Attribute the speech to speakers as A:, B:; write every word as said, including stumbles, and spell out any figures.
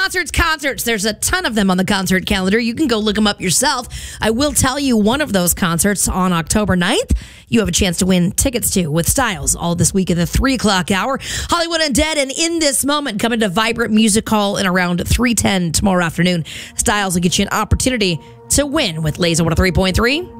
A: concerts, concerts. There's a ton of them on the concert calendar. You can go look them up yourself. I will tell you one of those concerts on October ninth, you have a chance to win tickets to with Styles all this week at the three o'clock hour. Hollywood Undead, and In This Moment coming to Vibrant Music Hall in around three ten tomorrow afternoon. Styles will get you an opportunity to win with Laser one oh three point three.